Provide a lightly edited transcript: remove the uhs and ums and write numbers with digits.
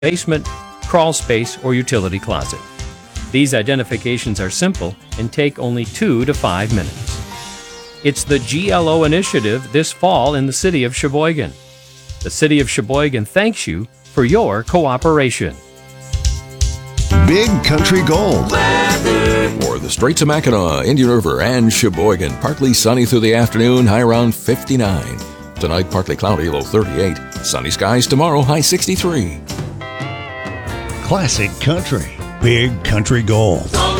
basement, crawl space, or utility closet. These identifications are simple and take only 2 to 5 minutes. It's the GLO initiative this fall in the city of Sheboygan. The city of Sheboygan thanks you for your cooperation. Big Country Gold. For the Straits of Mackinac, Indian River, and Sheboygan, partly sunny through the afternoon, high around 59. Tonight, partly cloudy, low 38. Sunny skies tomorrow, high 63. Classic Country. Big Country Gold.